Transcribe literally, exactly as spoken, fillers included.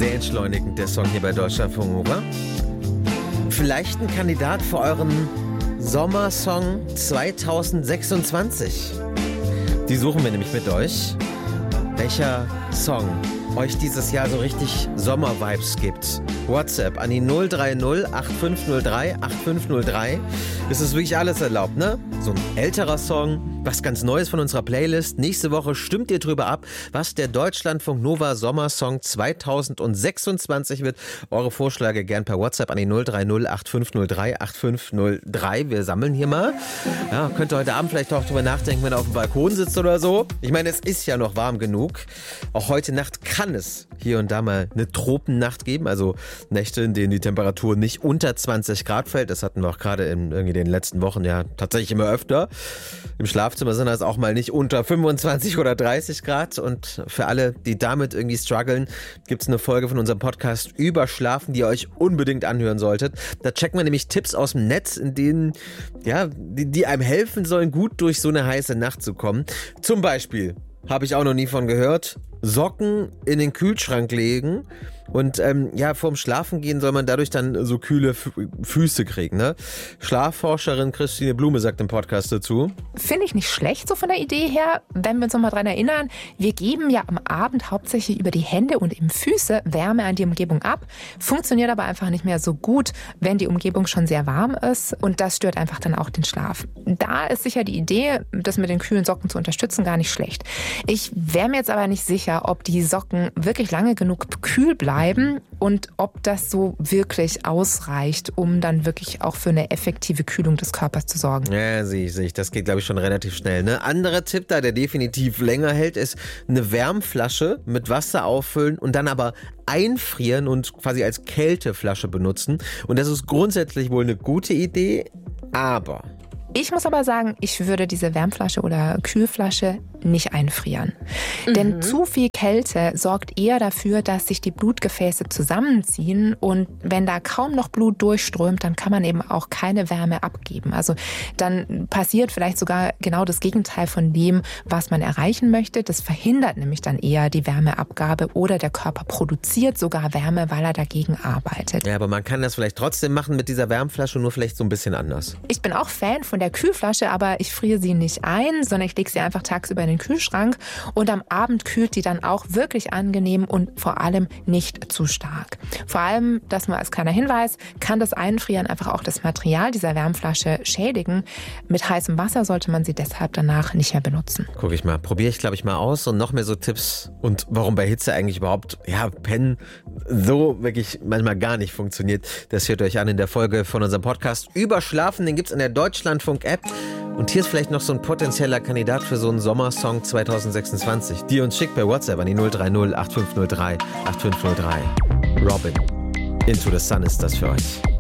Sehr entschleunigend, der Song hier bei Deutschlandfunk Nova. Vielleicht ein Kandidat für euren Sommersong zwanzig sechsundzwanzig. Die suchen wir nämlich mit euch. Welcher Song euch dieses Jahr so richtig Sommer-Vibes gibt. WhatsApp an die null drei null acht fünf null drei acht fünf null drei. Es ist wirklich alles erlaubt, ne? So ein älterer Song, was ganz Neues von unserer Playlist. Nächste Woche stimmt ihr drüber ab, was der Deutschlandfunk Nova Sommersong zwanzig sechsundzwanzig wird. Eure Vorschläge gern per WhatsApp an die null drei null acht fünf null drei acht fünf null drei. Wir sammeln hier mal. Ja, könnt ihr heute Abend vielleicht auch drüber nachdenken, wenn ihr auf dem Balkon sitzt oder so. Ich meine, es ist ja noch warm genug. Auch heute Nacht kann es hier und da mal eine Tropennacht geben. Also Nächte, in denen die Temperatur nicht unter zwanzig Grad fällt. Das hatten wir auch gerade in irgendwie den letzten Wochen ja tatsächlich immer öfter. Im Schlafzimmer sind das auch mal nicht unter fünfundzwanzig oder dreißig Grad. Und für alle, die damit irgendwie strugglen, gibt es eine Folge von unserem Podcast über Schlafen, die ihr euch unbedingt anhören solltet. Da checken wir nämlich Tipps aus dem Netz, in denen, ja, die, die einem helfen sollen, gut durch so eine heiße Nacht zu kommen. Zum Beispiel, habe ich auch noch nie von gehört, Socken in den Kühlschrank legen. Und ähm, ja, vorm Schlafengehen soll man dadurch dann so kühle F- Füße kriegen, ne? Schlafforscherin Christine Blume sagt im Podcast dazu. Finde ich nicht schlecht so von der Idee her, wenn wir uns noch mal dran erinnern, wir geben ja am Abend hauptsächlich über die Hände und eben Füße Wärme an die Umgebung ab, funktioniert aber einfach nicht mehr so gut, wenn die Umgebung schon sehr warm ist und das stört einfach dann auch den Schlaf. Da ist sicher die Idee, das mit den kühlen Socken zu unterstützen, gar nicht schlecht. Ich wäre mir jetzt aber nicht sicher, ob die Socken wirklich lange genug kühl bleiben und ob das so wirklich ausreicht, um dann wirklich auch für eine effektive Kühlung des Körpers zu sorgen. Ja, sehe ich, sehe ich. Das geht, glaube ich, schon relativ schnell. Ne? Anderer Tipp da, der definitiv länger hält, ist eine Wärmflasche mit Wasser auffüllen und dann aber einfrieren und quasi als Kälteflasche benutzen. Und das ist grundsätzlich wohl eine gute Idee, aber... Ich muss aber sagen, ich würde diese Wärmflasche oder Kühlflasche nicht einfrieren. Mhm. Denn zu viel Kälte sorgt eher dafür, dass sich die Blutgefäße zusammenziehen und wenn da kaum noch Blut durchströmt, dann kann man eben auch keine Wärme abgeben. Also dann passiert vielleicht sogar genau das Gegenteil von dem, was man erreichen möchte. Das verhindert nämlich dann eher die Wärmeabgabe oder der Körper produziert sogar Wärme, weil er dagegen arbeitet. Ja, aber man kann das vielleicht trotzdem machen mit dieser Wärmflasche, nur vielleicht so ein bisschen anders. Ich bin auch Fan von der Kühlflasche, aber ich friere sie nicht ein, sondern ich lege sie einfach tagsüber in den Kühlschrank und am Abend kühlt die dann auch wirklich angenehm und vor allem nicht zu stark. Vor allem, das nur als kleiner Hinweis, kann das Einfrieren einfach auch das Material dieser Wärmflasche schädigen. Mit heißem Wasser sollte man sie deshalb danach nicht mehr benutzen. Guck ich mal, probiere ich glaube ich mal aus und noch mehr so Tipps und warum bei Hitze eigentlich überhaupt, ja, Pennen so wirklich manchmal gar nicht funktioniert. Das hört euch an in der Folge von unserem Podcast über Schlafen, den gibt's in der Deutschlandfunk-App. Und hier ist vielleicht noch so ein potenzieller Kandidat für so einen Sommersong zwanzig sechsundzwanzig, die ihr uns schickt per WhatsApp an die null drei null acht fünf null drei acht fünf null drei. Robin, Into the Sun ist das für euch.